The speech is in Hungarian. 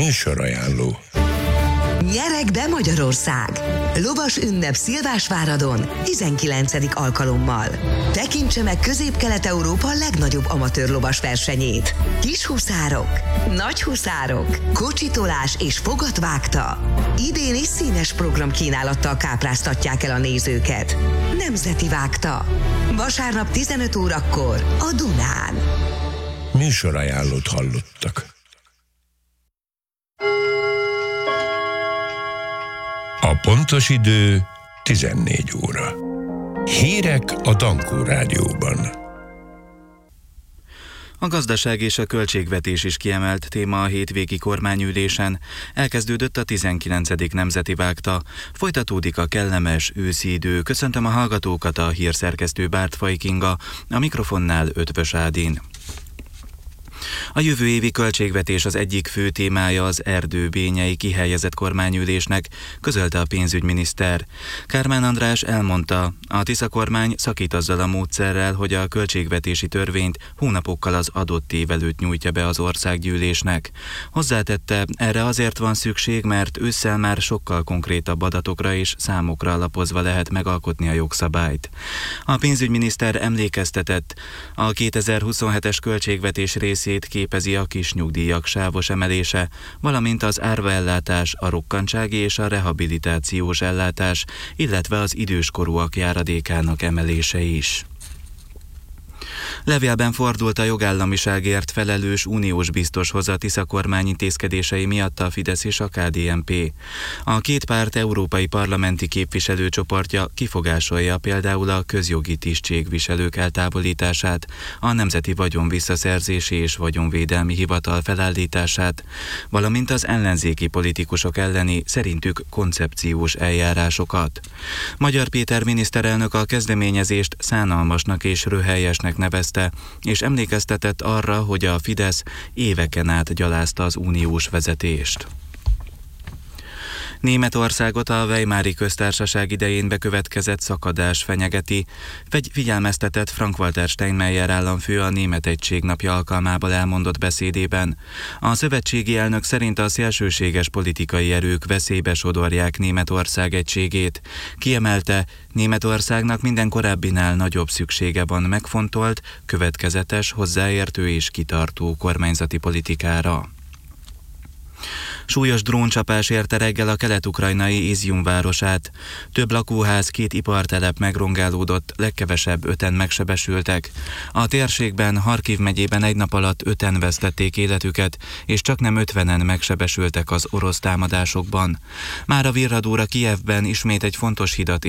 Műsorajánló. Nyereg be Magyarország! Lovas ünnep Szilvásváradon 19. alkalommal. Tekintse meg Közép-Kelet-Európa legnagyobb amatőr lovas versenyét. Kis huszárok, nagy huszárok, kocsitolás és fogatvágta. Idén is színes programkínálattal kápráztatják el a nézőket. Nemzeti vágta. Vasárnap 15 órakor a Dunán. Műsorajánlót hallottak. A pontos idő 14 óra. Hírek a Dankó Rádióban. A gazdaság és a költségvetés is kiemelt téma a hétvégi kormányülésen. Elkezdődött a 19. nemzeti vágta. Folytatódik a kellemes őszi idő. Köszöntöm a hallgatókat, a hírszerkesztő Bártfai Kinga, a mikrofonnál Ötvös Ádin. A jövő évi költségvetés az egyik fő témája az erdőbényei kihelyezett kormányülésnek, közölte a pénzügyminiszter. Kármán András elmondta, a Tisza kormány szakít azzal a módszerrel, hogy a költségvetési törvényt hónapokkal az adott év előtt nyújtja be az országgyűlésnek. Hozzátette, erre azért van szükség, mert ősszel már sokkal konkrétabb adatokra és számokra alapozva lehet megalkotni a jogszabályt. A pénzügyminiszter emlékeztetett, a 2027-es költségvetés részét képezi a kis nyugdíjak sávos emelése, valamint az árvaellátás, a rokkantsági és a rehabilitációs ellátás, illetve az időskorúak járadékának emelése is. Levélben fordult a jogállamiságért felelős uniós biztoshoz a Tisza kormány intézkedései miatt a Fidesz és a KDNP. A két párt európai parlamenti képviselőcsoportja kifogásolja például a közjogi tisztségviselők eltávolítását, a Nemzeti Vagyon Visszaszerzési és Vagyonvédelmi Hivatal felállítását, valamint az ellenzéki politikusok elleni szerintük koncepciós eljárásokat. Magyar Péter miniszterelnök a kezdeményezést szánalmasnak és röhelyesnek nevezte, és emlékeztetett arra, hogy a Fidesz éveken át gyalázta az uniós vezetést. Németországot a Weimári köztársaság idején bekövetkezett szakadás fenyegeti, figyelmeztetett Frank-Walter Steinmeier államfő a Német Egység napja alkalmából elmondott beszédében. A szövetségi elnök szerint a szélsőséges politikai erők veszélybe sodorják Németország egységét. Kiemelte, Németországnak minden korábbinál nagyobb szüksége van megfontolt, következetes, hozzáértő és kitartó kormányzati politikára. Súlyos dróncsapás érte reggel a kelet-ukrajnai Izjum városát. Több lakóház, 2 ipartelep megrongálódott, legkevesebb 5-en megsebesültek. A térségben, Harkiv megyében egy nap alatt 5-en vesztették életüket, és csaknem 50-en megsebesültek az orosz támadásokban. Mára virradóra Kijevben ismét egy fontos hidat